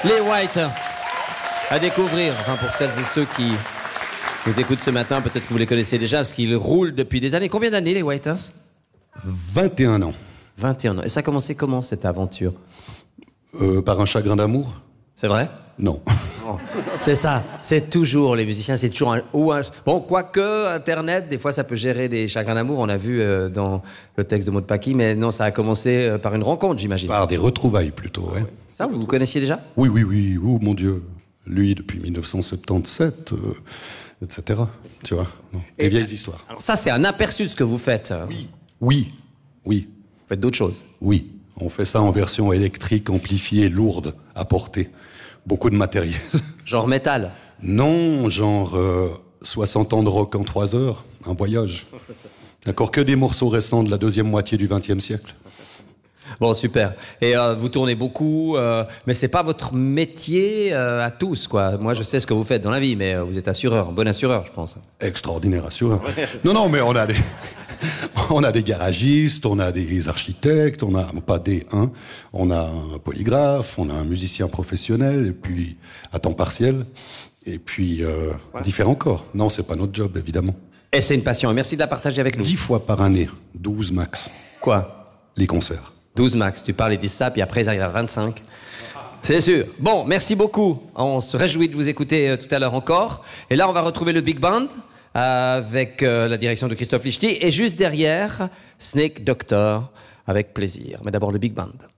Les Whiters, à découvrir, enfin pour celles et ceux qui nous écoutent ce matin, peut-être que vous les connaissez déjà, parce qu'ils roulent depuis des années. Combien d'années, les Whiters? 21 ans. 21 ans. Et ça a commencé comment, cette aventure? Par un chagrin d'amour? C'est vrai? Non. Oh, c'est ça, c'est toujours, les musiciens, c'est toujours Bon, quoique, Internet, des fois, ça peut gérer des chagrins d'amour, on a vu dans le texte de Maud Paki, mais non, ça a commencé par une rencontre, j'imagine. Par des retrouvailles, plutôt, ouais. Ça, vous connaissiez déjà? Oui, oh mon Dieu. Lui, depuis 1977, etc. Tu vois, des vieilles histoires. Alors ça, c'est un aperçu de ce que vous faites. Oui. Vous faites d'autres choses? Oui. On fait ça en version électrique, amplifiée, lourde, à portée. Beaucoup de matériel. Genre métal? Non, genre 60 ans de rock en 3 heures, un voyage. D'accord, que des morceaux récents de la deuxième moitié du XXe siècle. Bon, super. Et vous tournez beaucoup, mais c'est pas votre métier à tous, quoi. Moi, je sais ce que vous faites dans la vie, mais vous êtes assureur, un bon assureur, je pense. Extraordinaire assureur. Non, mais on a des garagistes, on a des architectes, on a pas des on a un polygraphe, on a un musicien professionnel, et puis à temps partiel, et puis différents corps. Non, c'est pas notre job, évidemment. Et c'est une passion. Merci de la partager avec nous. 10 fois par année, 12 max. Quoi? Les concerts. 12 max. Tu parles, ils disent ça, puis après, ils arrivent à 25. C'est sûr. Bon, merci beaucoup. On se réjouit de vous écouter tout à l'heure encore. Et là, on va retrouver le Big Band avec la direction de Christophe Lichty. Et juste derrière, Snake Doctor, avec plaisir. Mais d'abord, le Big Band.